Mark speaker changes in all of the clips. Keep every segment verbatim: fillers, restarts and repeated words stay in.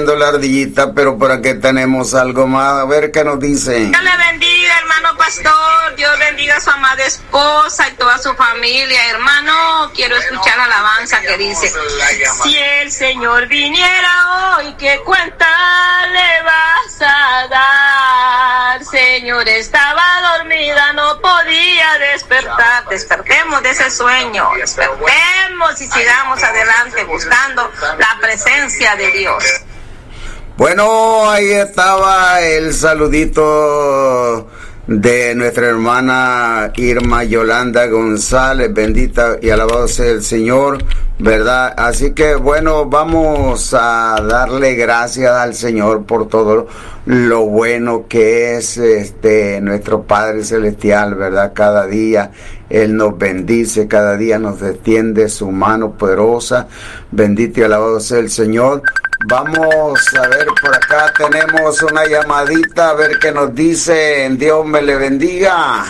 Speaker 1: cantando la ardillita, pero por aquí tenemos algo más. A ver qué nos dicen.
Speaker 2: Dios le bendiga, hermano pastor. Dios bendiga a su amada esposa y toda su familia. Hermano, quiero escuchar la alabanza que dice: si el Señor viniera hoy, ¿qué cuenta le vas a dar? Señor, estaba dormida, no podía despertar. Despertemos de ese sueño, despertemos y sigamos adelante buscando la presencia de Dios.
Speaker 1: Bueno, ahí estaba el saludito de nuestra hermana Irma Yolanda González, bendita y alabado sea el Señor, ¿verdad? Así que bueno, vamos a darle gracias al Señor por todo lo bueno que es este nuestro Padre Celestial, ¿verdad? Cada día Él nos bendice, cada día nos extiende su mano poderosa, bendito y alabado sea el Señor. Vamos a ver, por acá tenemos una llamadita, a ver qué nos dicen. Dios me le bendiga.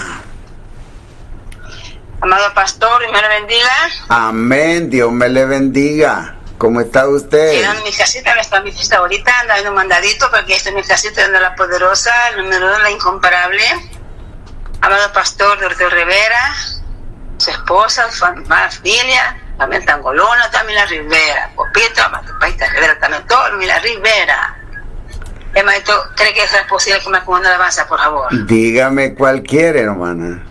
Speaker 2: Amado pastor, Dios me le bendiga.
Speaker 1: Amén, Dios me le bendiga. ¿Cómo está usted?
Speaker 2: Llegando a mi casita, no está en mi fiesta ahorita, anda en un mandadito, porque esta es mi casita de la poderosa, el número dos, la incomparable. Amado pastor Doroteo Rivera, su esposa, su familia, también Tangolona, también la Rivera, Popito, Matupayta Rivera, también todo, la Rivera. El maestro, ¿cree que eso es posible que me ponga una alabanza, por favor?
Speaker 1: Dígame cuál quiere, hermana.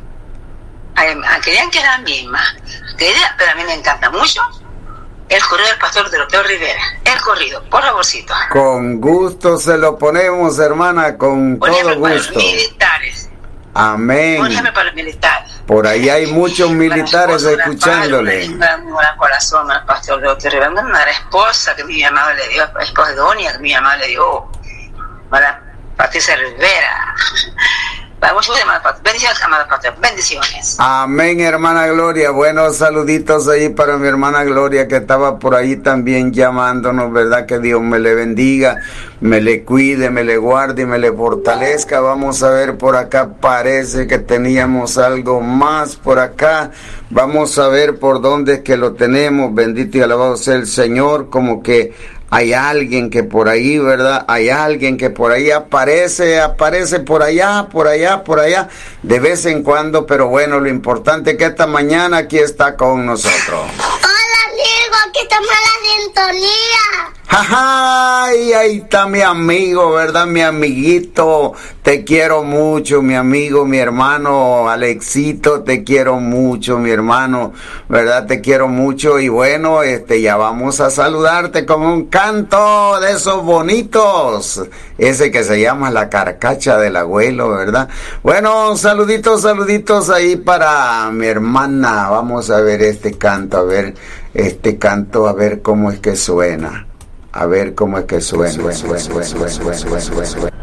Speaker 2: Querían que era la misma, quería, pero a mí me encanta mucho el corrido del pastor Doroteo Rivera. El corrido, por favorcito.
Speaker 1: Con gusto se lo ponemos, hermana, con
Speaker 2: por
Speaker 1: todo
Speaker 2: ejemplo,
Speaker 1: gusto.
Speaker 2: Para los militares.
Speaker 1: Amén.
Speaker 2: Por ejemplo, para los militares.
Speaker 1: Por ahí hay muchos militares
Speaker 2: esposa,
Speaker 1: escuchándole.
Speaker 2: Un gran corazón al pastor Doroteo Rivera. Una esposa que mi amado le dio, esposa de Donia, que mi amado le dio. Para Patricia Rivera. Para muchos bendiciones, amados pastores, bendiciones.
Speaker 1: Amén, hermana Gloria. Buenos saluditos ahí para mi hermana Gloria, que estaba por ahí también llamándonos, ¿verdad? Que Dios me le bendiga, me le cuide, me le guarde y me le fortalezca. Vamos a ver por acá, parece que teníamos algo más por acá. Vamos a ver por dónde es que lo tenemos. Bendito y alabado sea el Señor. Como que hay alguien que por ahí, ¿verdad? Hay alguien que por ahí aparece, aparece por allá, por allá, por allá, de vez en cuando, pero bueno, lo importante es que esta mañana aquí está con nosotros.
Speaker 3: Hola, amigo, aquí estamos en la sintonía.
Speaker 1: ¡Ajá! Y ahí está mi amigo, ¿verdad? Mi amiguito, te quiero mucho, mi amigo, mi hermano Alexito, te quiero mucho, mi hermano, ¿verdad? Te quiero mucho y bueno, este, ya vamos a saludarte con un canto de esos bonitos, ese que se llama La Carcacha del Abuelo, ¿verdad? Bueno, saluditos, saluditos ahí para mi hermana. Vamos a ver este canto, a ver este canto, a ver cómo es que suena. A ver cómo es que suena. suena, suena, suena, suena, suena, suena, suena.